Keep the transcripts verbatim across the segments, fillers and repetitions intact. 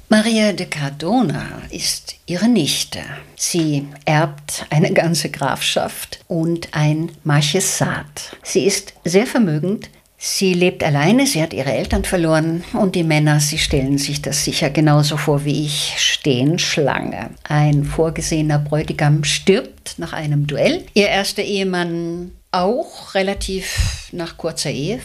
Maria de Cardona ist ihre Nichte. Sie erbt eine ganze Grafschaft und ein Marchesat. Sie ist sehr vermögend. Sie lebt alleine, sie hat ihre Eltern verloren und die Männer, sie stellen sich das sicher genauso vor wie ich, stehen Schlange. Ein vorgesehener Bräutigam stirbt nach einem Duell. Ihr erster Ehemann auch relativ nach kurzer Ehe,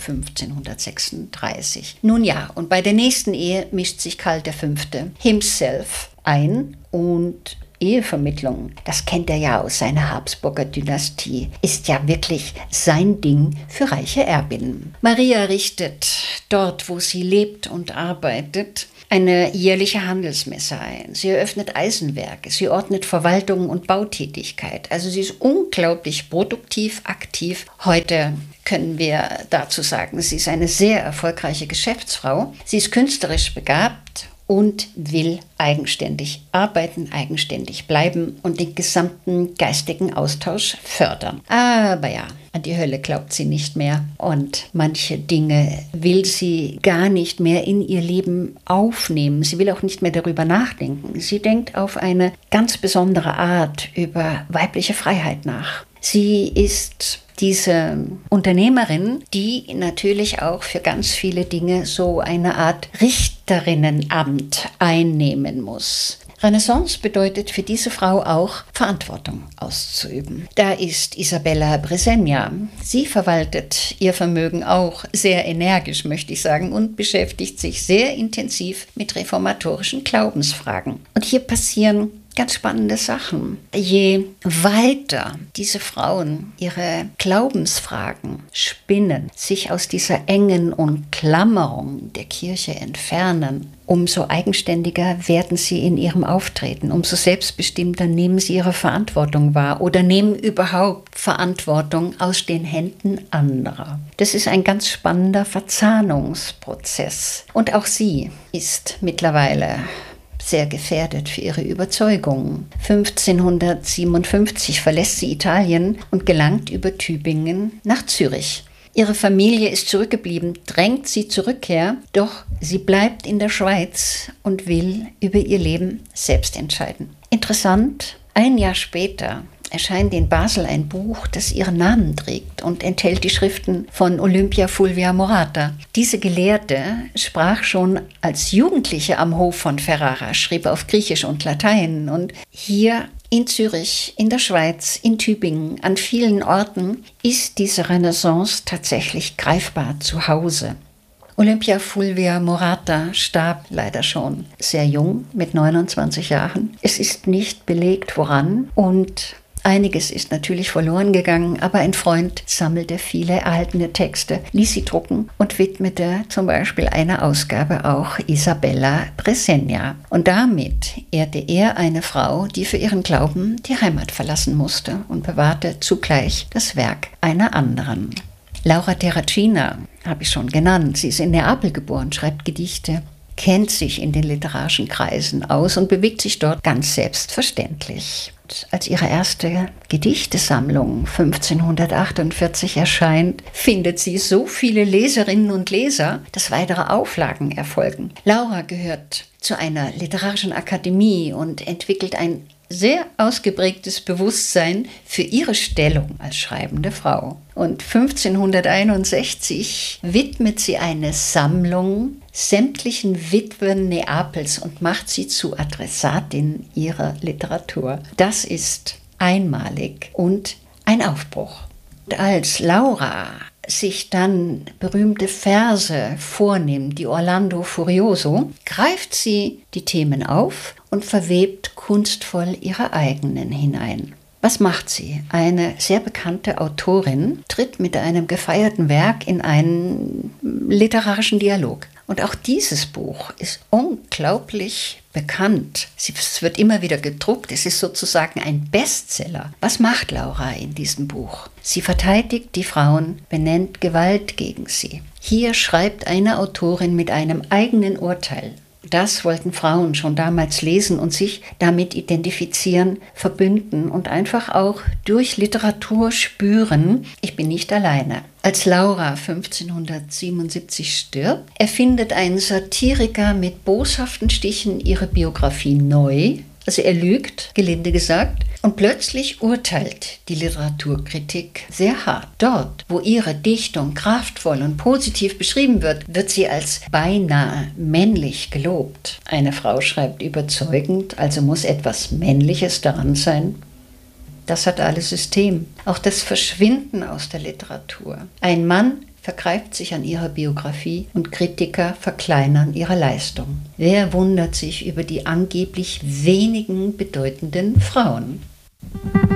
fünfzehnhundertsechsunddreißig. Nun ja, und bei der nächsten Ehe mischt sich Karl der Fünfte himself ein und Ehevermittlung, das kennt er ja aus seiner Habsburger Dynastie, ist ja wirklich sein Ding für reiche Erbinnen. Maria richtet dort, wo sie lebt und arbeitet, eine jährliche Handelsmesse ein. Sie eröffnet Eisenwerke, sie ordnet Verwaltung und Bautätigkeit. Also sie ist unglaublich produktiv, aktiv. Heute können wir dazu sagen, sie ist eine sehr erfolgreiche Geschäftsfrau. Sie ist künstlerisch begabt und will eigenständig arbeiten, eigenständig bleiben und den gesamten geistigen Austausch fördern. Aber ja, an die Hölle glaubt sie nicht mehr und manche Dinge will sie gar nicht mehr in ihr Leben aufnehmen. Sie will auch nicht mehr darüber nachdenken. Sie denkt auf eine ganz besondere Art über weibliche Freiheit nach. Sie ist diese Unternehmerin, die natürlich auch für ganz viele Dinge so eine Art Richterinnenamt einnehmen muss. Renaissance bedeutet für diese Frau auch, Verantwortung auszuüben. Da ist Isabella Bresegna. Sie verwaltet ihr Vermögen auch sehr energisch, möchte ich sagen, und beschäftigt sich sehr intensiv mit reformatorischen Glaubensfragen. Und hier passieren ganz spannende Sachen. Je weiter diese Frauen ihre Glaubensfragen spinnen, sich aus dieser engen Umklammerung der Kirche entfernen, umso eigenständiger werden sie in ihrem Auftreten, umso selbstbestimmter nehmen sie ihre Verantwortung wahr oder nehmen überhaupt Verantwortung aus den Händen anderer. Das ist ein ganz spannender Verzahnungsprozess. Und auch sie ist mittlerweile sehr gefährdet für ihre Überzeugungen. fünfzehnhundertsiebenundfünfzig verlässt sie Italien und gelangt über Tübingen nach Zürich. Ihre Familie ist zurückgeblieben, drängt sie zur Rückkehr, doch sie bleibt in der Schweiz und will über ihr Leben selbst entscheiden. Interessant, ein Jahr später erscheint in Basel ein Buch, das ihren Namen trägt und enthält die Schriften von Olympia Fulvia Morata. Diese Gelehrte sprach schon als Jugendliche am Hof von Ferrara, schrieb auf Griechisch und Latein und hier in Zürich, in der Schweiz, in Tübingen, an vielen Orten ist diese Renaissance tatsächlich greifbar zu Hause. Olympia Fulvia Morata starb leider schon sehr jung, mit neunundzwanzig Jahren. Es ist nicht belegt, woran, und einiges ist natürlich verloren gegangen, aber ein Freund sammelte viele erhaltene Texte, ließ sie drucken und widmete zum Beispiel eine Ausgabe auch Isabella Bresegna. Und damit ehrte er eine Frau, die für ihren Glauben die Heimat verlassen musste und bewahrte zugleich das Werk einer anderen. Laura Terracina habe ich schon genannt. Sie ist in Neapel geboren, schreibt Gedichte, kennt sich in den literarischen Kreisen aus und bewegt sich dort ganz selbstverständlich. Als ihre erste Gedichtesammlung fünfzehnhundertachtundvierzig erscheint, findet sie so viele Leserinnen und Leser, dass weitere Auflagen erfolgen. Laura gehört zu einer literarischen Akademie und entwickelt ein sehr ausgeprägtes Bewusstsein für ihre Stellung als schreibende Frau. Und fünfzehnhunderteinundsechzig widmet sie eine Sammlung sämtlichen Witwen Neapels und macht sie zu Adressatin ihrer Literatur. Das ist einmalig und ein Aufbruch. Und als Laura sich dann berühmte Verse vornimmt, die Orlando Furioso, greift sie die Themen auf und verwebt kunstvoll ihre eigenen hinein. Was macht sie? Eine sehr bekannte Autorin tritt mit einem gefeierten Werk in einen literarischen Dialog. Und auch dieses Buch ist unglaublich bekannt. Es wird immer wieder gedruckt. Es ist sozusagen ein Bestseller. Was macht Laura in diesem Buch? Sie verteidigt die Frauen, benennt Gewalt gegen sie. Hier schreibt eine Autorin mit einem eigenen Urteil Das wollten Frauen schon damals lesen und sich damit identifizieren, verbünden und einfach auch durch Literatur spüren, ich bin nicht alleine. Als Laura fünfzehnhundertsiebenundsiebzig stirbt, erfindet ein Satiriker mit boshaften Stichen ihre Biografie neu. Also er lügt, gelinde gesagt, und plötzlich urteilt die Literaturkritik sehr hart. Dort, wo ihre Dichtung kraftvoll und positiv beschrieben wird, wird sie als beinahe männlich gelobt. Eine Frau schreibt überzeugend, also muss etwas Männliches daran sein. Das hat alles System. Auch das Verschwinden aus der Literatur. Ein Mann vergreift sich an ihrer Biografie und Kritiker verkleinern ihre Leistung. Wer wundert sich über die angeblich wenigen bedeutenden Frauen?